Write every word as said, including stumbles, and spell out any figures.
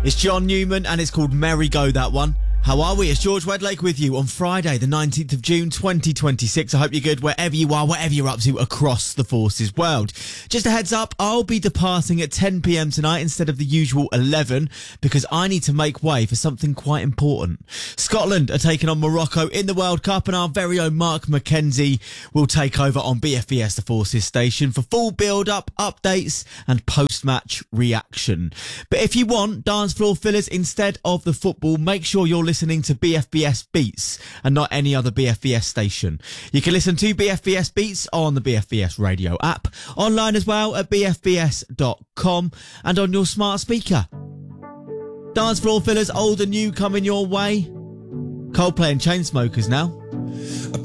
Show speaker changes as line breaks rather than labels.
It's John Newman and it's called Merry Go, that one. How are we? It's George Wedlake with you on Friday, the nineteenth of June, twenty twenty-six. I hope you're good wherever you are, whatever you're up to across the Forces world. Just a heads up, I'll be departing at ten p.m. tonight instead of the usual eleven because I need to make way for something quite important. Scotland are taking on Morocco in the World Cup and our very own Mark McKenzie will take over on B F B S The Forces station for full build-up, updates and post-match reaction. But if you want dance floor fillers instead of the football, make sure you're listening listening to B F B S Beats and not any other B F B S station. You can listen to B F B S Beats on the B F B S radio app, online as well at b f b s dot com and on your smart speaker. Dance floor fillers, old and new, coming your way. Coldplay and Chainsmokers now.